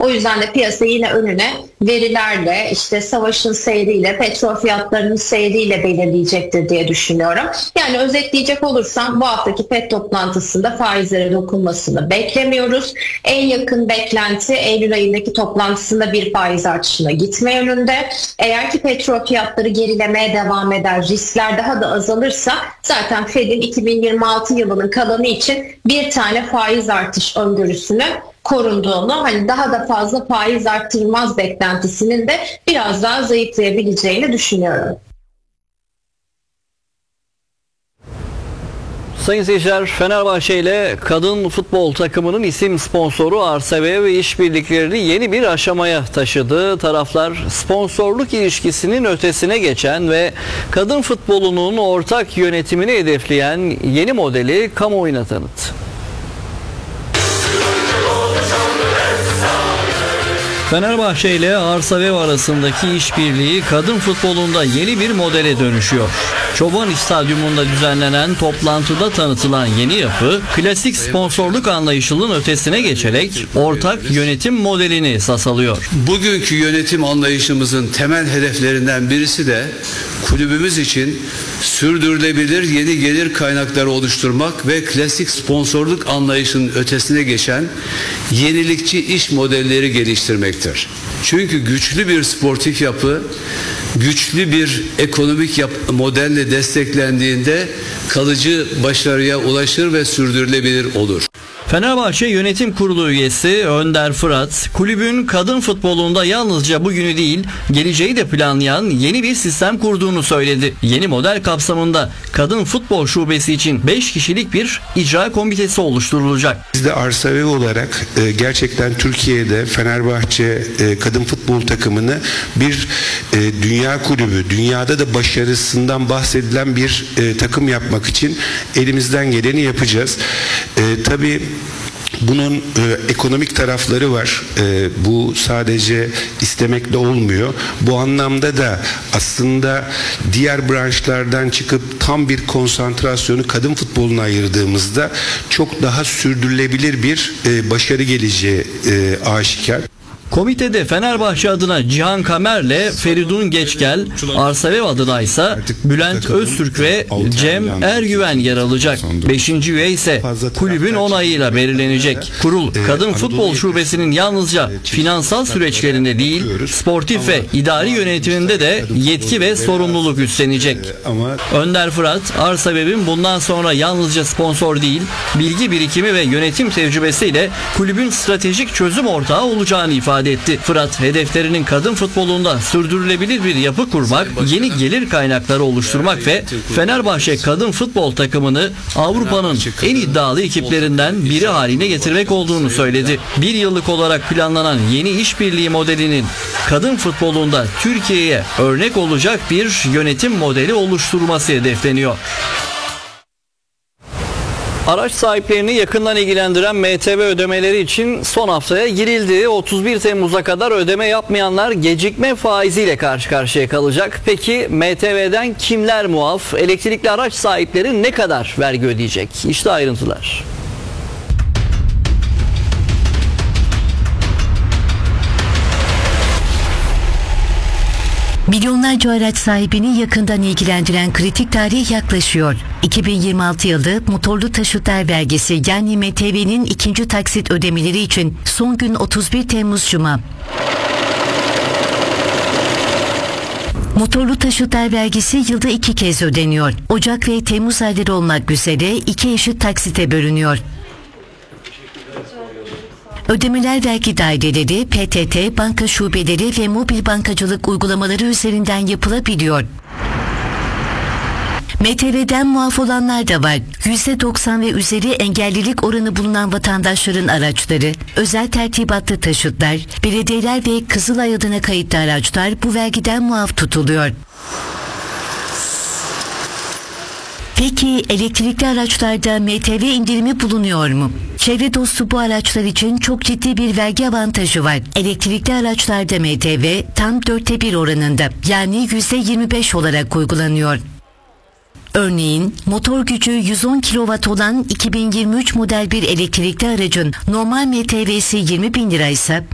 O yüzden de piyasa yine önüne verilerle, işte savaşın seyriyle, petrol fiyatlarının seyriyle belirleyecektir diye düşünüyorum. Yani özetleyecek olursam bu haftaki FED toplantısında faizlere dokunmasını beklemiyoruz. En yakın beklenti Eylül ayındaki toplantısında bir faiz artışına gitme yönünde. Eğer ki petrol fiyatları gerilemeye devam eder, riskler daha da azalırsa zaten FED'in 2026 yılının kalanı için bir tane faiz artış öngörüsünü korunduğunu, hani daha da fazla faiz arttırmaz beklentisinin de biraz daha zayıflayabileceğini düşünüyorum. Sayın seyirciler, Fenerbahçe ile kadın futbol takımının isim sponsoru Arsavev ve işbirliklerini yeni bir aşamaya taşıdı. Taraflar sponsorluk ilişkisinin ötesine geçen ve kadın futbolunun ortak yönetimini hedefleyen yeni modeli kamuoyuna tanıttı. Fenerbahçe ile Arsavev arasındaki işbirliği kadın futbolunda yeni bir modele dönüşüyor. Çoban Stadyumunda düzenlenen toplantıda tanıtılan yeni yapı, klasik sponsorluk anlayışının ötesine geçerek ortak yönetim modelini esas alıyor. Bugünkü yönetim anlayışımızın temel hedeflerinden birisi de kulübümüz için sürdürülebilir yeni gelir kaynakları oluşturmak ve klasik sponsorluk anlayışının ötesine geçen yenilikçi iş modelleri geliştirmektir. Çünkü güçlü bir sportif yapı, güçlü bir ekonomik modelle desteklendiğinde kalıcı başarıya ulaşır ve sürdürülebilir olur. Fenerbahçe Yönetim Kurulu üyesi Önder Fırat, kulübün kadın futbolunda yalnızca bugünü değil, geleceği de planlayan yeni bir sistem kurduğunu söyledi. Yeni model kapsamında kadın futbol şubesi için 5 kişilik bir icra komitesi oluşturulacak. Biz de Arsavev olarak gerçekten Türkiye'de Fenerbahçe kadın futbol takımını bir dünya kulübü, dünyada da başarısından bahsedilen bir takım yapmak için elimizden geleni yapacağız. Tabii bunun ekonomik tarafları var. Bu sadece istemekle olmuyor. Bu anlamda da aslında diğer branşlardan çıkıp tam bir konsantrasyonu kadın futboluna ayırdığımızda çok daha sürdürülebilir bir başarı geleceği aşikar. Komitede Fenerbahçe adına Cihan Kamer'le Feridun Geçgel, Arsavev adına ise Bülent Öztürk ve Cem Ergüven yer alacak. 5. üye ise kulübün onayıyla belirlenecek. Kurul, kadın futbol şubesinin yalnızca finansal süreçlerinde değil, sportif ve idari yönetiminde de yetki ve sorumluluk üstlenecek. Önder Fırat, Arsavev'in bundan sonra yalnızca sponsor değil, bilgi birikimi ve yönetim tecrübesiyle kulübün stratejik çözüm ortağı olacağını ifade etti. Fırat, hedeflerinin kadın futbolunda sürdürülebilir bir yapı kurmak, yeni gelir kaynakları oluşturmak ve Fenerbahçe kadın futbol takımını Avrupa'nın en iddialı ekiplerinden biri haline getirmek olduğunu söyledi. Bir yıllık olarak planlanan yeni işbirliği modelinin kadın futbolunda Türkiye'ye örnek olacak bir yönetim modeli oluşturulması hedefleniyor. Araç sahiplerini yakından ilgilendiren MTV ödemeleri için son haftaya girildi. 31 Temmuz'a kadar ödeme yapmayanlar gecikme faiziyle karşı karşıya kalacak. Peki MTV'den kimler muaf? Elektrikli araç sahipleri ne kadar vergi ödeyecek? İşte ayrıntılar. Milyonlarca araç sahibini yakından ilgilendiren kritik tarih yaklaşıyor. 2026 yılı motorlu taşıtlar vergisi yani MTV'nin ikinci taksit ödemeleri için son gün 31 Temmuz Cuma. Motorlu taşıtlar vergisi yılda 2 kez ödeniyor. Ocak ve Temmuz ayları olmak üzere 2 eşit taksite bölünüyor. Ödemeler vergi daireleri, PTT, banka şubeleri ve mobil bankacılık uygulamaları üzerinden yapılabiliyor. MTV'den muaf olanlar da var. %90 ve üzeri engellilik oranı bulunan vatandaşların araçları, özel tertibatlı taşıtlar, belediyeler ve Kızılay adına kayıtlı araçlar bu vergiden muaf tutuluyor. Peki elektrikli araçlarda MTV indirimi bulunuyor mu? Çevre dostu bu araçlar için çok ciddi bir vergi avantajı var. Elektrikli araçlarda MTV tam 1/4 oranında, yani %25 olarak uygulanıyor. Örneğin motor gücü 110 kW olan 2023 model bir elektrikli aracın normal MTV'si 20.000 liraysa